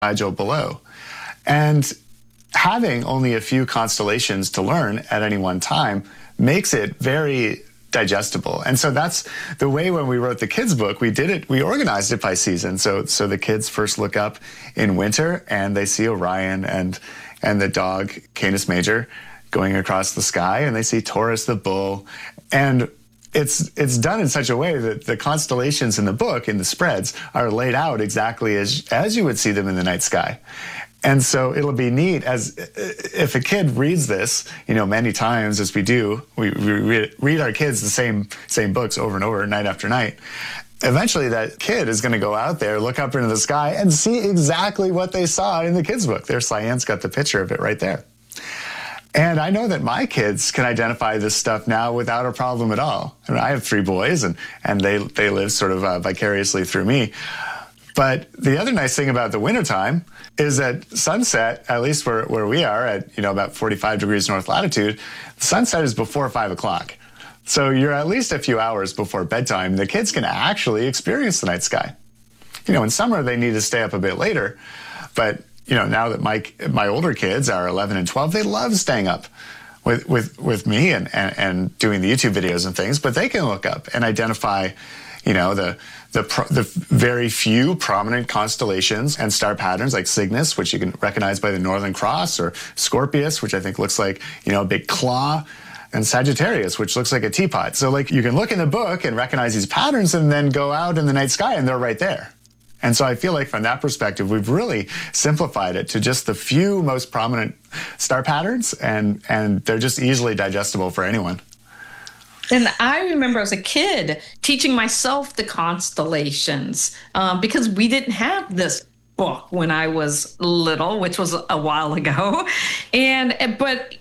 Rigel below. And having only a few constellations to learn at any one time makes it very digestible. And so that's the way when we wrote the kids book, we organized it by season. So the kids first look up in winter and they see Orion and the dog Canis Major going across the sky, and they see Taurus the bull. And it's done in such a way that the constellations in the book, in the spreads, are laid out exactly as you would see them in the night sky. And so it'll be neat as if a kid reads this, many times as we do, we read our kids the same books over and over, night after night. Eventually that kid is going to go out there, look up into the sky, and see exactly what they saw in the kids' book. There's Cyan's got the picture of it right there. And I know that my kids can identify this stuff now without a problem at all. I mean, I have 3 boys, and they live sort of vicariously through me. But the other nice thing about the wintertime is that sunset, at least where we are at, about 45 degrees north latitude, the sunset is before 5 o'clock. So you're at least a few hours before bedtime. The kids can actually experience the night sky. In summer, they need to stay up a bit later. But, now that my older kids are 11 and 12, they love staying up with me and doing the YouTube videos and things. But they can look up and identify, the very few prominent constellations and star patterns like Cygnus, which you can recognize by the Northern Cross, or Scorpius, which I think looks like, a big claw, and Sagittarius, which looks like a teapot. So you can look in the book and recognize these patterns and then go out in the night sky and they're right there. And so I feel like from that perspective, we've really simplified it to just the few most prominent star patterns, and they're just easily digestible for anyone. And I remember as a kid teaching myself the constellations because we didn't have this book when I was little, which was a while ago. But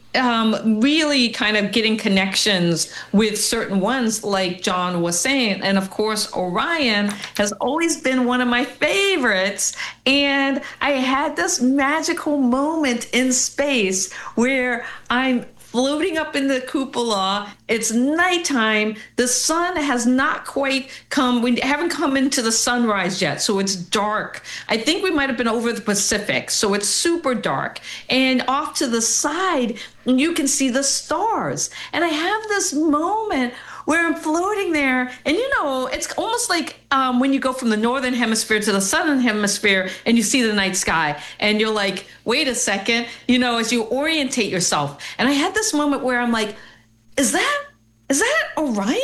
really kind of getting connections with certain ones, like John was saying. And of course, Orion has always been one of my favorites. And I had this magical moment in space where I'm floating up in the cupola. It's nighttime. The sun has not quite come. We haven't come into the sunrise yet, so it's dark. I think we might have been over the Pacific, so it's super dark. And off to the side, you can see the stars. And I have this moment where I'm floating there, and it's almost like when you go from the northern hemisphere to the southern hemisphere and you see the night sky, and you're like, wait a second, as you orientate yourself. And I had this moment where I'm like, is that Orion?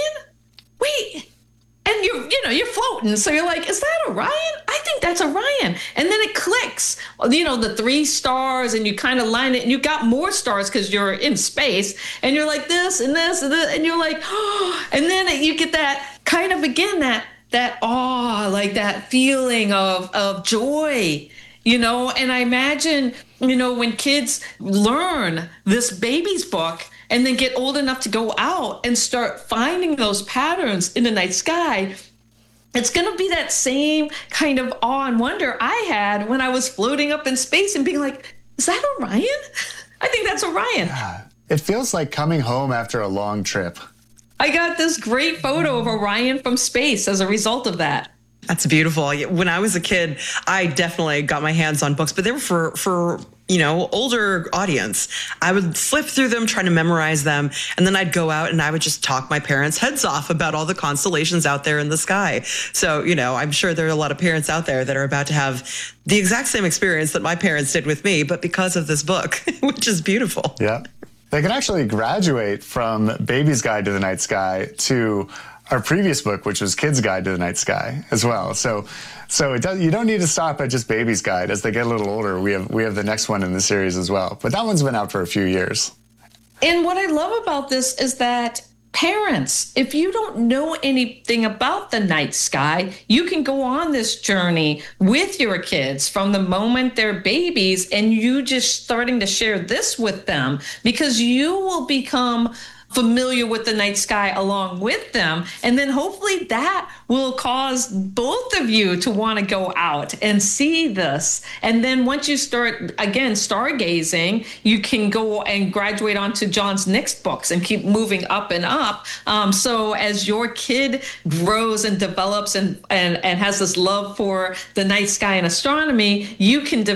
Wait. And you're floating, so you're like, is that Orion? I think that's Orion. And then it clicks, the 3 stars, and you kind of line it, and you got more stars because you're in space, and you're like this and this and this, and you're like, oh, and then you get that kind of, again, that awe, like that feeling of joy, and I imagine, when kids learn this baby's book, and then get old enough to go out and start finding those patterns in the night sky, it's going to be that same kind of awe and wonder I had when I was floating up in space and being like, is that Orion? I think that's Orion. Yeah. It feels like coming home after a long trip. I got this great photo of Orion from space as a result of that. That's beautiful. When I was a kid, I definitely got my hands on books, but they were for older audience. I would flip through them, trying to memorize them, and then I'd go out and I would just talk my parents' heads off about all the constellations out there in the sky. So, I'm sure there are a lot of parents out there that are about to have the exact same experience that my parents did with me, but because of this book, which is beautiful. Yeah. They can actually graduate from Baby's Guide to the Night Sky to our previous book, which was Kid's Guide to the Night Sky as well. So you don't need to stop at just Baby's Guide. As they get a little older, we have the next one in the series as well. But that one's been out for a few years. And what I love about this is that parents, if you don't know anything about the night sky, you can go on this journey with your kids from the moment they're babies, and you just starting to share this with them, because you will become familiar with the night sky along with them. And then hopefully that will cause both of you to want to go out and see this. And then once you start, again, stargazing, you can go and graduate onto John's next books and keep moving up and up. So as your kid grows and develops and has this love for the night sky and astronomy, you can